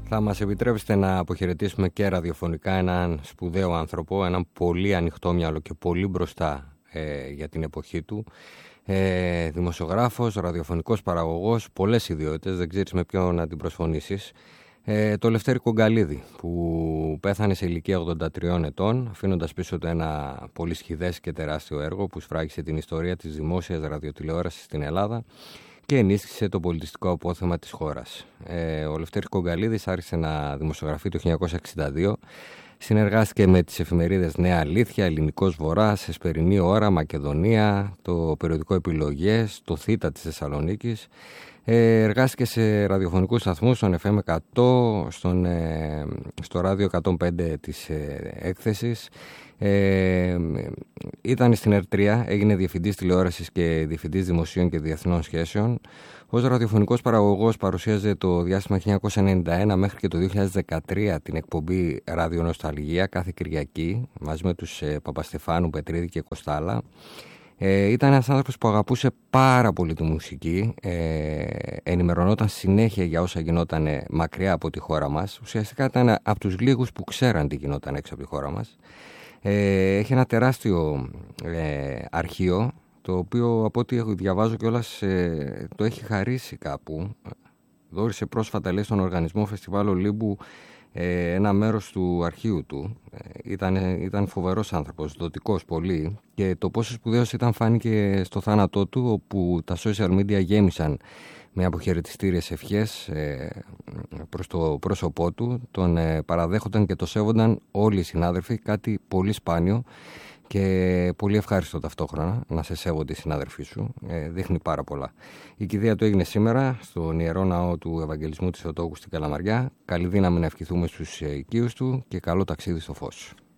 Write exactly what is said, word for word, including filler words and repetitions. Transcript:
Θα μας επιτρέψετε να αποχαιρετήσουμε και ραδιοφωνικά έναν σπουδαίο άνθρωπο, έναν πολύ ανοιχτόμυαλο και πολύ μπροστά ε, για την εποχή του. Ε, δημοσιογράφος, ραδιοφωνικός παραγωγός, πολλές ιδιότητες, δεν ξέρεις με ποιον να την προσφωνήσεις. Ε, το Λευτέρη Κογκαλίδη, που πέθανε σε ηλικία ογδόντα τριών ετών, αφήνοντας πίσω του ένα πολύ σχηδές και τεράστιο έργο που σφράγισε την ιστορία της δημόσιας ραδιοτηλεόρασης στην Ελλάδα και ενίσχυσε το πολιτιστικό απόθεμα της χώρας. Ε, ο Λευτέρης Κογκαλίδης άρχισε να δημοσιογραφεί το χίλια εννιακόσια εξήντα δύο. Συνεργάστηκε με τις εφημερίδες Νέα Αλήθεια, Ελληνικός Βορράς, Εσπερινή Ώρα, Μακεδονία, το περιοδικό Επιλογές, το Θήτα της Θεσσαλονίκης. Ε, εργάστηκε σε ραδιοφωνικούς σταθμούς, στον εφ εμ εκατό, στον, ε, στο ράδιο εκατόν πέντε της ε, έκθεσης. Ε, ήταν στην ερ τρία, έγινε διευθυντής τηλεόρασης και διευθυντής δημοσίων και διεθνών σχέσεων. Ως ραδιοφωνικός παραγωγός παρουσίαζε το διάστημα χίλια εννιακόσια ενενήντα ένα μέχρι και το δύο χιλιάδες δεκατρία την εκπομπή Ραδιονοσταλγία κάθε Κυριακή μαζί με τους ε, Παπαστεφάνου, Πετρίδη και Κοστάλα. Ε, ήταν ένας άνθρωπος που αγαπούσε πάρα πολύ τη μουσική, ε, ενημερωνόταν συνέχεια για όσα γινόταν μακριά από τη χώρα μας. Ουσιαστικά ήταν από τους λίγους που ξέραν τι γινόταν έξω από τη χώρα μας. Ε, έχει ένα τεράστιο ε, αρχείο, το οποίο από ό,τι διαβάζω κιόλας ε, το έχει χαρίσει κάπου. Δώρισε πρόσφατα, λέει, στον οργανισμό Φεστιβάλ Ολύμπου ε, ένα μέρος του αρχείου του. Ε, ήταν, ήταν φοβερός άνθρωπος, δοτικός πολύ, και το πόσο σπουδαίος ήταν φάνηκε στο θάνατό του, όπου τα social media γέμισαν με αποχαιρετιστήριες ευχές ε, προς το πρόσωπό του. Τον ε, παραδέχονταν και το σέβονταν όλοι οι συνάδελφοι, κάτι πολύ σπάνιο και πολύ ευχάριστο ταυτόχρονα να σε σέβονται οι συνάδελφοί σου. Ε, δείχνει πάρα πολλά. Η κηδεία του έγινε σήμερα στον Ιερό Ναό του Ευαγγελισμού της Θεοτόκου στην Καλαμαριά. Καλή δύναμη να ευχηθούμε στους οικείους του και καλό ταξίδι στο φως.